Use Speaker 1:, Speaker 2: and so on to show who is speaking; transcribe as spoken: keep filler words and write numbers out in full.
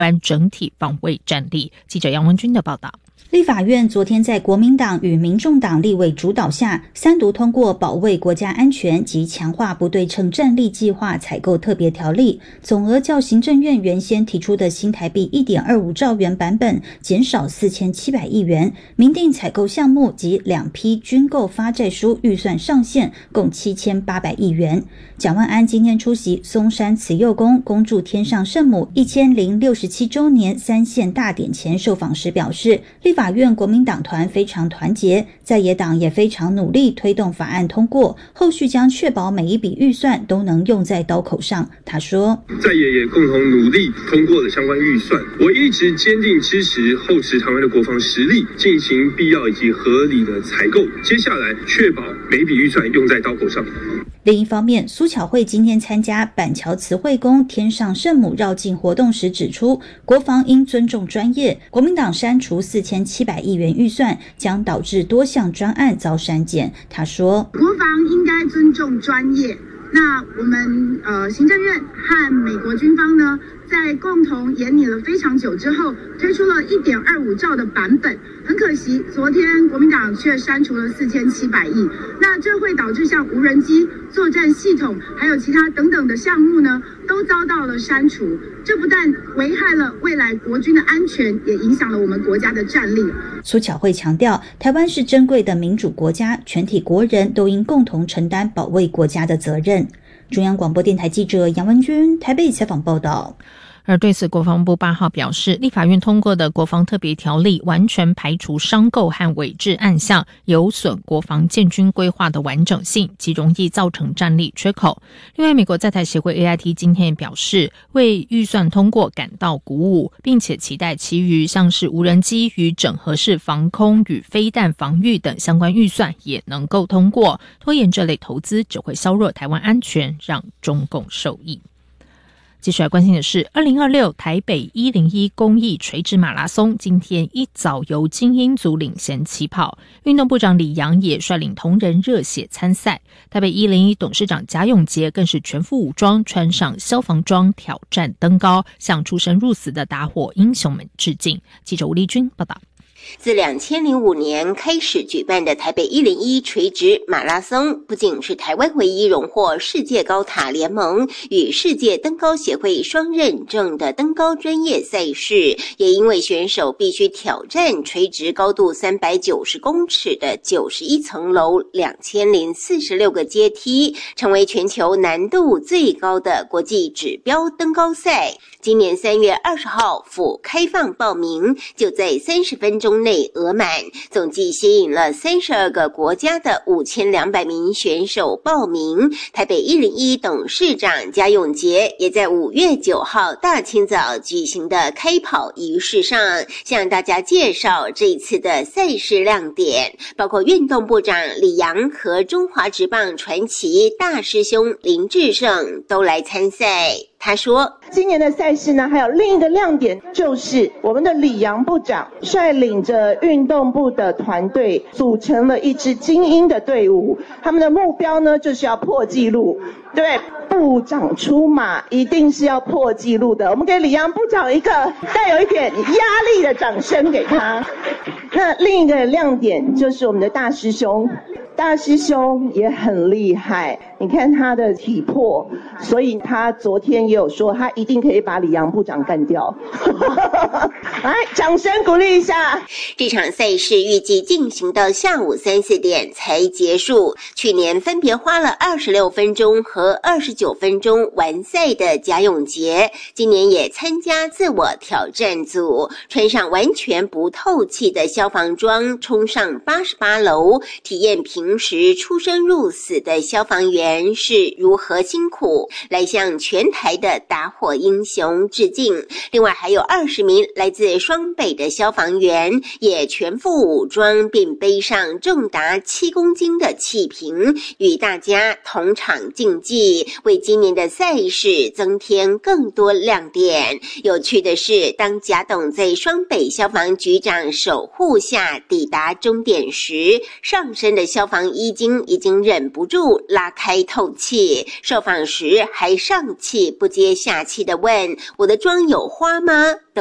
Speaker 1: 湾整体防卫战力。记者杨文君的报道。
Speaker 2: 立法院昨天在国民党与民众党立委主导下，三读通过保卫国家安全及强化不对称战力计划采购特别条例，总额较行政院原先提出的新台币 一点二五兆元版本减少四千七百亿元，明定采购项目及两批军购发债书预算上限共七千八百亿元。蒋万安今天出席松山慈幼宫恭祝天上圣母一千零六十七周年三献大典前受访时表示，立法院国民党团非常团结，在野党也非常努力推动法案通过，后续将确保每一笔预算都能用在刀口上。他说，
Speaker 3: 在野也共同努力通过了相关预算，我一直坚定支持厚持台湾的国防实力，进行必要以及合理的采购，接下来确保每一笔预算用在刀口上。
Speaker 2: 另一方面，苏巧慧今天参加板桥慈惠宫天上圣母绕境活动时指出，国防应尊重专业，国民党删除四千七百亿元预算，将导致多项专案遭删减。他说，
Speaker 4: 国防应该尊重专业，那我们呃行政院和美国军方呢，在共同研拟了非常久之后，推出了 一点二五兆的版本。很可惜，昨天国民党却删除了四千七百亿，那这会导致像无人机、作战系统，还有其他等等的项目呢，都遭到了删除。这不但危害了未来国军的安全，也影响了我们国家的战力。
Speaker 2: 苏巧慧强调，台湾是珍贵的民主国家，全体国人都应共同承担保卫国家的责任。中央广播电台记者杨文君台北采访报道。
Speaker 1: 而对此，国防部八号表示，立法院通过的国防特别条例完全排除商购和伪制案项，有损国防建军规划的完整性，极容易造成战力缺口。另外，美国在台协会 A I T 今天也表示，为预算通过感到鼓舞，并且期待其余像是无人机与整合式防空与飞弹防御等相关预算也能够通过。拖延这类投资只会削弱台湾安全，让中共受益。继续来关心的是，二零二六台北一零一公益垂直马拉松今天一早由精英组领衔起跑，运动部长李洋也率领同仁热血参赛。台北一零一董事长贾永杰更是全副武装，穿上消防装挑战登高，向出生入死的打火英雄们致敬。记者吴丽君报道。
Speaker 5: 自两千零五年开始举办的台北一零一垂直马拉松，不仅是台湾唯一荣获世界高塔联盟与世界登高协会双认证的登高专业赛事，也因为选手必须挑战垂直高度三百九十公尺的九十一层楼两千零四十六个阶梯，成为全球难度最高的国际指标登高赛。今年三月二十号甫开放报名，就在三十分钟内额满，总计吸引了三十二个国家的五千两百名选手报名。台北一零一董事长贾永杰也在五月九号大清早举行的开跑仪式上，向大家介绍这一次的赛事亮点，包括运动部长李洋和中华职棒传奇大师兄林志胜都来参赛。他说，
Speaker 6: 今年的赛事呢，还有另一个亮点，就是我们的李洋部长率领着运动部的团队，组成了一支精英的队伍。他们的目标呢，就是要破纪录。对，部长出马一定是要破纪录的。我们给李洋部长一个带有一点压力的掌声给他。那另一个亮点就是我们的大师兄。大师兄也很厉害，你看他的体魄，所以他昨天也有说他一定可以把李洋部长干掉。来，掌声鼓励一下。
Speaker 5: 这场赛事预计进行到下午三四点才结束。去年分别花了二十六分钟和二十九分钟完赛的贾永杰，今年也参加自我挑战组，穿上完全不透气的消防装，冲上八十八楼，体验平时出生入死的消防员是如何辛苦，来向全台的打火英雄致敬。另外还有二十名来自双北的消防员也全副武装，并背上重达七公斤的气瓶，与大家同场竞技，为今年的赛事增添更多亮点。有趣的是，当贾董在双北消防局长守护下抵达终点时，上身的消防衣襟已经忍不住拉开开透气。受访时还上气不接下气地问：“我的妆有花吗？”